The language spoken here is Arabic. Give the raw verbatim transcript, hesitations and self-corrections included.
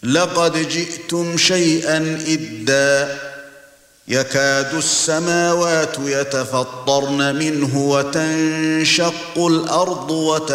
لقد جئتم شيئا إدا يكاد السماوات يتفطرن منه وتنشق الأرض وتنشق